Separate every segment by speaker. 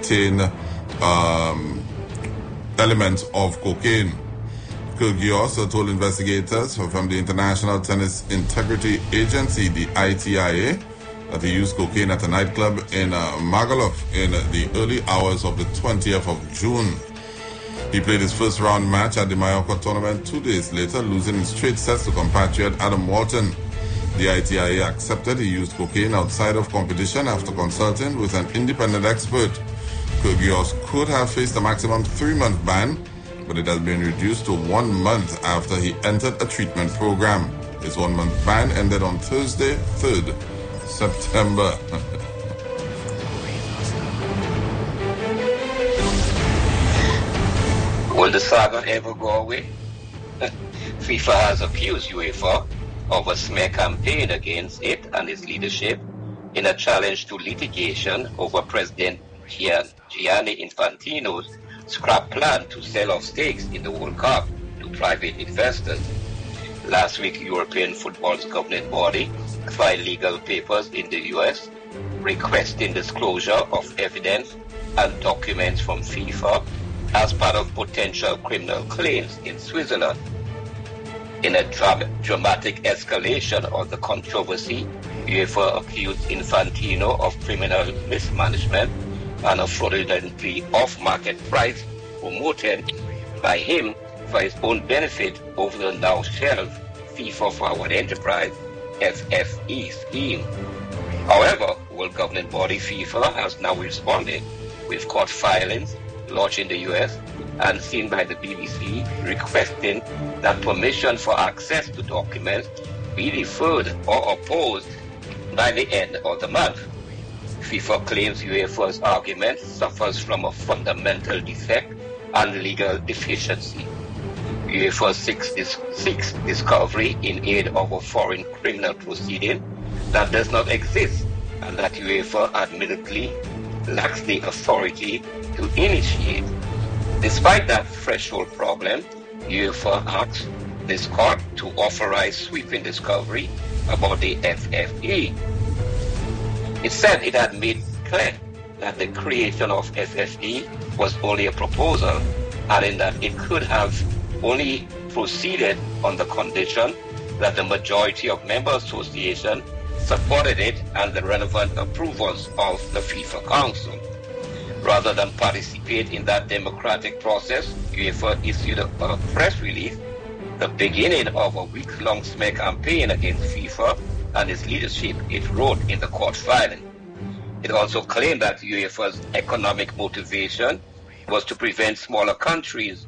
Speaker 1: contain elements of cocaine. Kyrgios told investigators from the International Tennis Integrity Agency, the ITIA, that he used cocaine at a nightclub in Magaluf in the early hours of the 20th of June. He played his first round match at the Mallorca tournament 2 days later, losing in straight sets to compatriot Adam Walton. The ITIA accepted he used cocaine outside of competition after consulting with an independent expert. Kyrgios could have faced a maximum 3-month ban, but it has been reduced to 1 month after he entered a treatment program. His 1-month ban ended on Thursday, 3rd September.
Speaker 2: Will the saga ever go away? FIFA has accused UEFA of a smear campaign against it and its leadership in a challenge to litigation over President Gianni Infantino's scrap plan to sell off stakes in the World Cup to private investors. Last week, European football's governing body filed legal papers in the US requesting disclosure of evidence and documents from FIFA as part of potential criminal claims in Switzerland. In a dramatic escalation of the controversy, UEFA accused Infantino of criminal mismanagement and a fraudulently off-market price promoted by him for his own benefit over the now shelved FIFA Forward Enterprise FFE scheme. However, world governing body FIFA has now responded with court filings lodged in the US and seen by the BBC requesting that permission for access to documents be deferred or opposed by the end of the month. FIFA claims UEFA's argument suffers from a fundamental defect and legal deficiency. UEFA seeks discovery in aid of a foreign criminal proceeding that does not exist and that UEFA admittedly lacks the authority to initiate. Despite that threshold problem, UEFA asks this court to authorize sweeping discovery about the FFE. It said it had made clear that the creation of FFE was only a proposal, adding that it could have only proceeded on the condition that the majority of member associations supported it and the relevant approvals of the FIFA Council. Rather than participate in that democratic process, UEFA issued a press release, the beginning of a week-long smear campaign against FIFA and its leadership, it wrote in the court filing. It also claimed that UEFA's economic motivation was to prevent smaller countries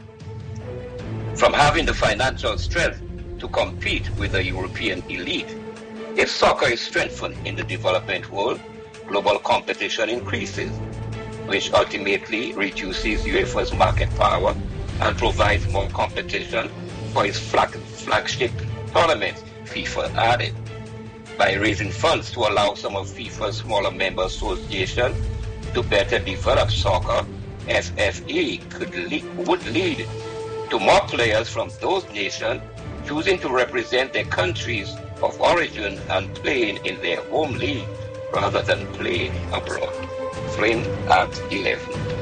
Speaker 2: from having the financial strength to compete with the European elite. If soccer is strengthened in the development world, global competition increases, which ultimately reduces UEFA's market power and provides more competition for its flagship tournaments, FIFA added. By raising funds to allow some of FIFA's smaller member associations to better develop soccer, FFE would lead to more players from those nations choosing to represent their countries of origin and playing in their home league rather than playing abroad. Flynn at 11.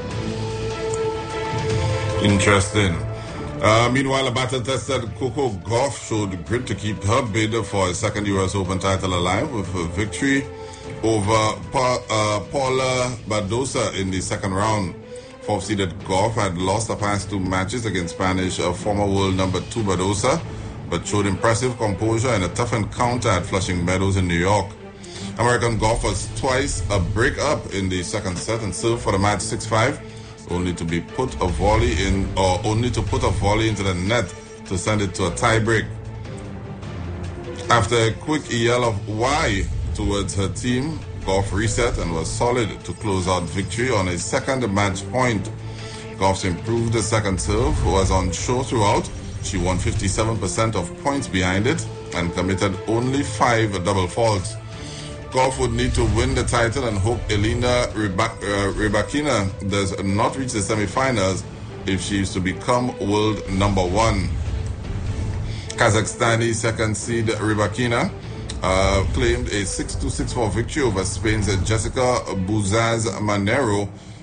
Speaker 1: Interesting. Meanwhile, a battle-tested Coco Gauff showed grit to keep her bid for a second US Open title alive with a victory over Paula Badosa in the second round. Fourth-seeded Gauff had lost the past 2 matches against Spanish former world number 2 Badosa, but showed impressive composure in a tough encounter at Flushing Meadows in New York. American Gauff was twice a break-up in the second set and served for the match 6-5, only to put a volley into the net to send it to a tie-break. After a quick yell of "why" towards her team, Gauff reset and was solid to close out victory on a second match point. Gauff's improved second serve was on show throughout. She won 57% of points behind it and committed only 5 double faults. Gauff would need to win the title and hope Elena Rybakina does not reach the semi-finals if she is to become world number 1. Kazakhstani second seed Rybakina claimed a 6-2, 6-4 victory over Spain's Jessica Buzaz Manero